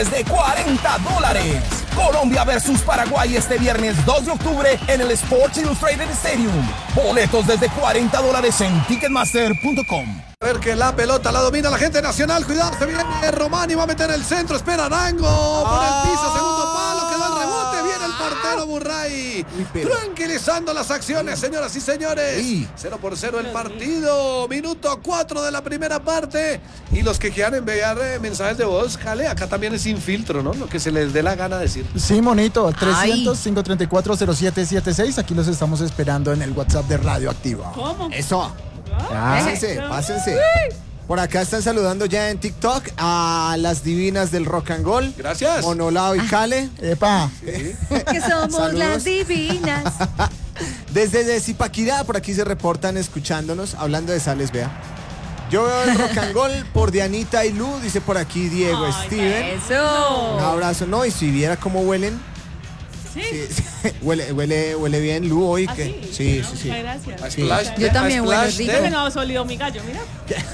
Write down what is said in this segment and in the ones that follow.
de $40. Colombia versus Paraguay este viernes 2 de octubre en el Sports Illustrated Stadium. Boletos desde $40 en Ticketmaster.com. A ver que la pelota la domina la gente nacional. Cuidado, se viene Román y va a meter el centro. Espera Arango por el piso, segundo palo, quedó el rebote. Viene el portero Burray. Tranquilizando las acciones, señoras y señores. 0-0 el partido. Minuto 4 de la primera parte. Y los que quieran enviar mensajes de voz, jale, acá también es sin filtro, ¿no? Lo que se les dé la gana decir. Sí, monito. 300-534-0776. Aquí los estamos esperando en el WhatsApp de Radio Activa. ¿Cómo? Eso. Pásense. Por acá están saludando ya en TikTok a las divinas del Rock and Roll. Gracias. Monolao y Cale. Epa. Sí. Que somos Saludos. las divinas. Desde Zipaquirá, por aquí se reportan escuchándonos, hablando de sales, vea. Yo veo el Rock and Roll por Dianita y Lu, dice por aquí Diego Steven. Eso. Un abrazo, no, y si viera cómo huelen. Sí. Sí, huele bien Lu hoy. ¿Ah, que, sí? sí. A Sí. splash Yo también huelo splash rico. de- Que no ha solido mi gallo, mira.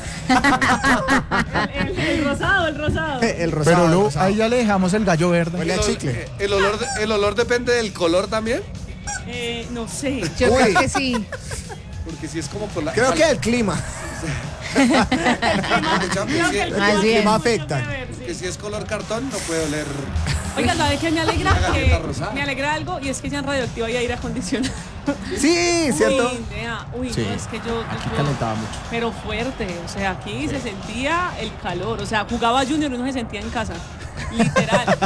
el rosado. El rosado. Pero el Lu, rosado. ahí ya le dejamos el gallo verde. Huele a chicle. El olor depende del color también. No sé. Yo creo que sí. Porque si es como con la. Creo que el clima. El Más bien. clima afecta. que si es color cartón no puede oler. Oiga, ¿sabes qué me alegra? Una galleta rosada. Me alegra algo y es que ya en Radioactiva hay aire acondicionado. Sí, ¿cierto? Uy, Sí. no, es que yo Aquí calentaba mucho. pero fuerte, o sea, aquí se sentía el calor, o sea, jugaba Junior y uno se sentía en casa, literal.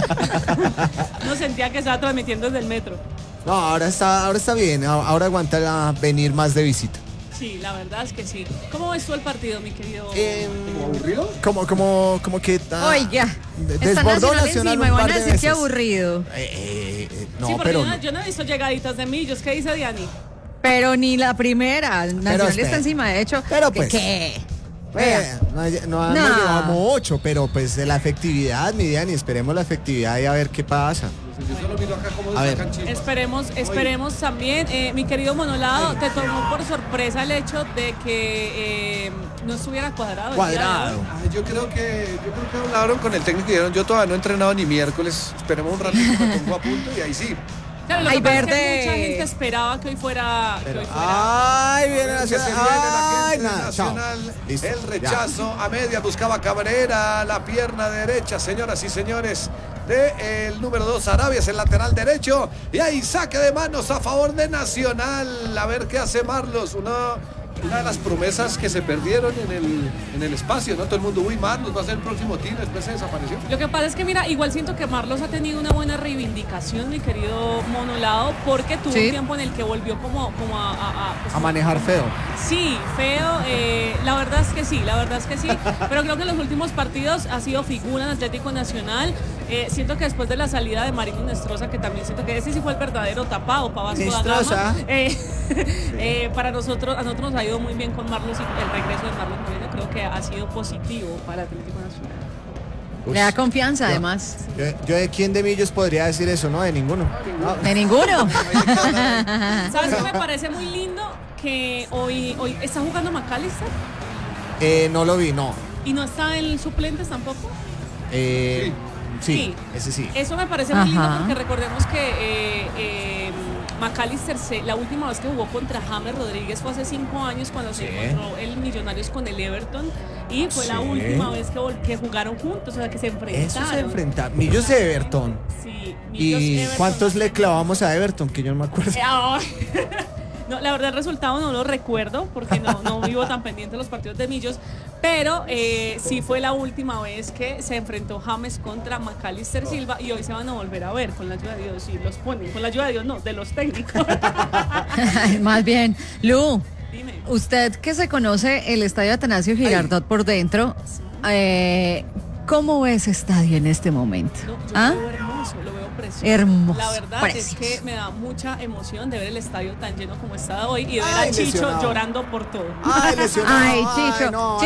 No sentía que estaba transmitiendo desde el metro. No, ahora está bien. Ahora aguanta venir más de visita. Sí, la verdad es que sí. ¿Cómo ves tú el partido, mi querido? ¿Como aburrido? Como que Oiga, está desbordó Nacional Nacional encima un y van par a de decir que veces. aburrido. No, sí, porque pero yo no he visto llegaditas de Millos. ¿Qué dice Diani? Pero ni la primera. Nacional espera. está encima, de hecho. Pero pues, ¿Qué? no No. llevamos 8, pero pues de la efectividad, mi Diana, y esperemos la efectividad y a ver qué pasa. Yo solo miro acá cómo A ver. sacan chispas. Esperemos también. Mi querido Monolado, te tomó por sorpresa el hecho de que no estuviera cuadrado. el día de hoy. Ay, yo creo que hablaron con el técnico y dijeron, yo todavía no he entrenado ni miércoles, esperemos un ratito, me pongo a punto y ahí sí. Claro, lo Ay, que pasa es Verde. que mucha gente esperaba que hoy fuera. Ay, viene Que se Nacional. viene la Ay, gente nada, chao. nacional. Listo, El ya. rechazo a media buscaba Cabrera, la pierna derecha, señoras y señores, de el número 2 Arabia, es el lateral derecho. Y ahí saque de manos a favor de Nacional. A ver qué hace Marlos. Una de las promesas que se perdieron en el espacio, ¿no? Todo el mundo, uy, Marlos va a ser el próximo tiro, después se desapareció. Lo que pasa es que, mira, igual siento que Marlos ha tenido una buena reivindicación, mi querido Monolado, porque tuvo Sí. un tiempo en el que volvió como A manejar feo. Sí, feo, la verdad es que sí, pero creo que en los últimos partidos ha sido figura en Atlético Nacional. Siento que después de la salida de Marino Nestroza, que también siento que ese sí fue el verdadero tapado para Vasco da Nestroza. Gama, a nosotros nos ha ido muy bien con Marlos y el regreso de Marlos Moreno creo que ha sido positivo para Atlético Nacional. Le da confianza, además. Yo de quién de Millos podría decir eso, ¿no? De ninguno. No. De ninguno. ¿Sabes qué me parece muy lindo? Que hoy está jugando McAllister No lo vi, no. y no está en suplentes tampoco. Sí, ese sí. Eso me parece muy lindo Ajá. porque recordemos que McAllister, la última vez que jugó contra James Rodríguez fue hace 5 años cuando se encontró el Millonarios con el Everton y fue la última vez que jugaron juntos, o sea, que se enfrentaron. Eso se enfrenta. Millos de Everton. Sí, Millos, ¿Y Everton. cuántos le clavamos a Everton? Que yo no me acuerdo. No, la verdad el resultado no lo recuerdo porque no vivo tan pendiente de los partidos de Millos, pero sí fue la última vez que se enfrentó James contra McAllister Silva y hoy se van a volver a ver con la ayuda de Dios y los ponen, con la ayuda de Dios no, de los técnicos. Más bien. Lu, Dime. usted que se conoce el estadio Atanasio Girardot por dentro, ¿cómo ve ese estadio en este momento? No, yo ¿Ah? lo veo hermoso, lo veo precioso. Hermoso, La verdad precioso. es que me da mucha emoción de ver el estadio tan lleno como está hoy y de ver Ay, a Chicho lesionado. llorando por todo. Ay, lesionado. Ay, Chicho. no.